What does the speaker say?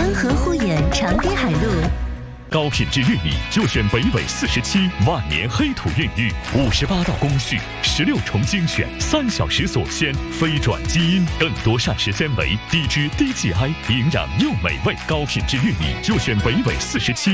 温和护眼长堤海陆。 高品质玉米就选北纬47万年黑土孕育，58道工序，16重精选，3小时锁鲜，非转基因，更多膳食纤维，低脂低 GI，营养又美味。高品质玉米就选北纬47。